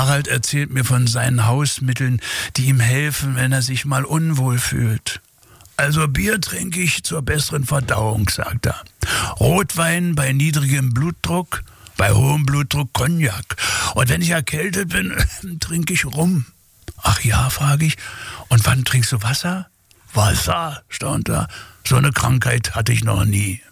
Harald erzählt mir von seinen Hausmitteln, die ihm helfen, wenn er sich mal unwohl fühlt. Also Bier trinke ich zur besseren Verdauung, sagt er. Rotwein bei niedrigem Blutdruck, bei hohem Blutdruck Cognac. Und wenn ich erkältet bin, trinke ich Rum. Ach ja, frage ich. Und wann trinkst du Wasser? Wasser, staunt er. So eine Krankheit hatte ich noch nie.